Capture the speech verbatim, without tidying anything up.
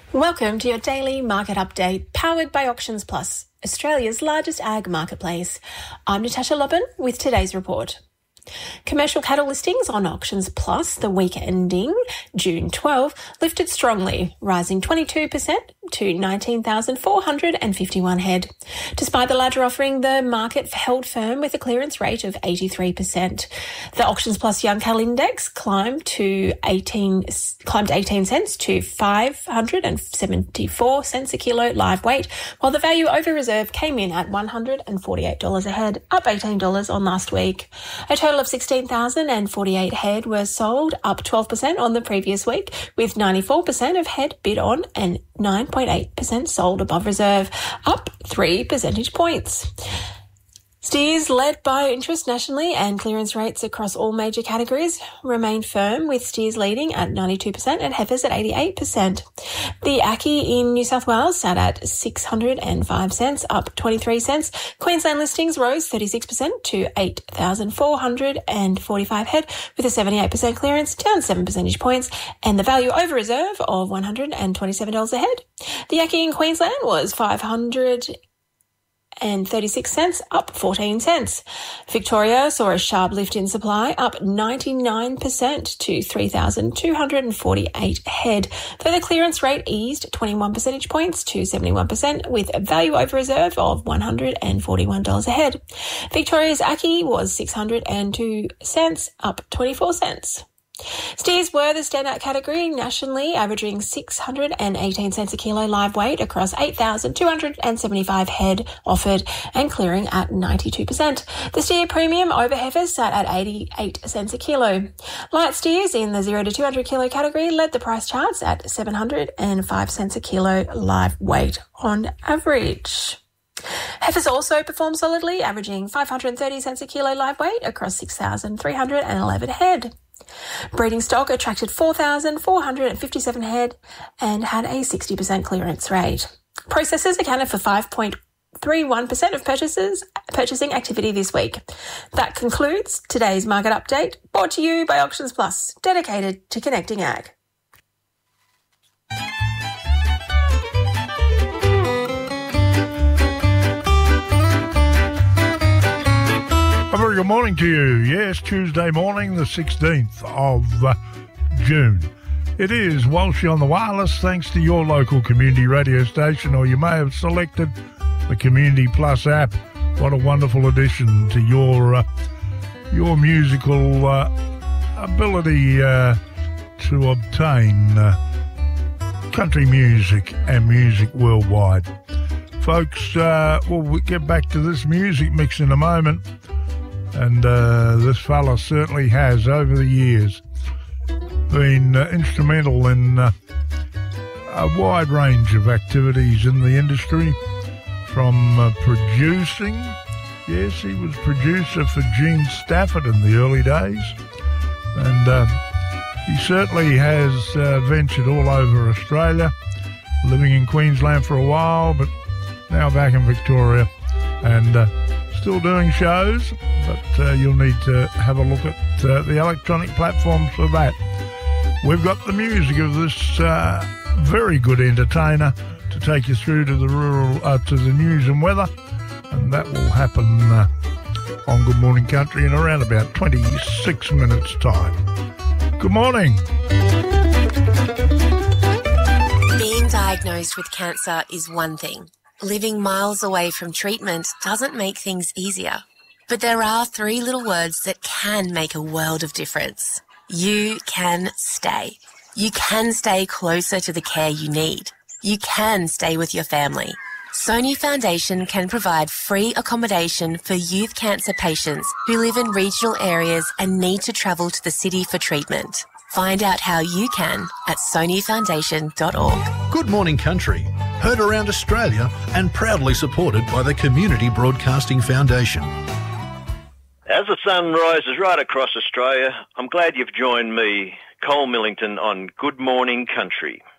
Welcome to your daily market update, powered by Auctions Plus, Australia's largest ag marketplace. I'm Natasha Lobban with today's report. Commercial cattle listings on Auctions Plus the week ending June twelfth lifted strongly, rising twenty-two percent to nineteen thousand four hundred fifty-one head. Despite the larger offering, the market held firm with a clearance rate of eighty-three percent. The Auctions Plus Young Cattle Index climbed to eighteen climbed eighteen cents to five hundred seventy-four cents a kilo live weight, while the value over reserve came in at one hundred forty-eight dollars a head, up eighteen dollars on last week. A total of sixteen thousand forty-eight head were sold, up twelve percent on the previous week, with ninety-four percent of head bid on and nine point eight percent sold above reserve, up three percentage points. Steers, led by interest nationally and clearance rates across all major categories, remained firm, with steers leading at ninety-two percent and heifers at eighty-eight percent. The Ackee in New South Wales sat at six hundred five cents, up twenty-three cents. Queensland listings rose thirty-six percent to eight thousand four hundred forty-five head, with a seventy-eight percent clearance, down seven percentage points, and the value over reserve of one hundred twenty-seven dollars a head. The Ackee in Queensland was five hundred and thirty-six cents, up fourteen cents. Victoria saw a sharp lift in supply, up ninety-nine percent to three thousand two hundred forty-eight head, though the clearance rate eased twenty-one percentage points to seventy-one percent, with a value over reserve of one hundred forty-one dollars a head. Victoria's Ackee was six hundred two cents, up twenty-four cents. Steers were the standout category nationally, averaging six hundred eighteen cents a kilo live weight across eight thousand two hundred seventy-five head offered and clearing at ninety-two percent. The steer premium over heifers sat at eighty-eight cents a kilo. Light steers in the zero to two hundred kilo category led the price charts at seven hundred five cents a kilo live weight on average. Heifers also performed solidly, averaging five hundred thirty cents a kilo live weight across six thousand three hundred eleven head. Breeding stock attracted four thousand four hundred fifty-seven head and had a sixty percent clearance rate. Processors accounted for five point three one percent of purchases, purchasing activity this week. That concludes today's market update, brought to you by Auctions Plus, dedicated to connecting ag. A very good morning to you. Yes, Tuesday morning, the sixteenth of uh, June. It is Walshy on the wireless, thanks to your local community radio station, or you may have selected the Community Plus app. What a wonderful addition to your uh, your musical uh, ability uh, to obtain uh, country music and music worldwide. Folks, uh, we'll get back to this music mix in a moment. And uh, this fella certainly has, over the years, been uh, instrumental in uh, a wide range of activities in the industry, from uh, producing. Yes, he was producer for Gene Stafford in the early days. And uh, he certainly has uh, ventured all over Australia, living in Queensland for a while, but now back in Victoria. And uh, still doing shows, but uh, you'll need to have a look at uh, the electronic platforms for that. We've got the music of this uh, very good entertainer to take you through to the rural, uh, to the news and weather, and that will happen uh, on Good Morning Country in around about twenty-six minutes' time. Good morning. Being diagnosed with cancer is one thing. Living miles away from treatment doesn't make things easier. But there are three little words that can make a world of difference. You can stay. You can stay closer to the care you need. You can stay with your family. Sony Foundation can provide free accommodation for youth cancer patients who live in regional areas and need to travel to the city for treatment. Find out how you can at sony foundation dot org. Good Morning Country, heard around Australia and proudly supported by the Community Broadcasting Foundation. As the sun rises right across Australia, I'm glad you've joined me, Cole Millington, on Good Morning Country.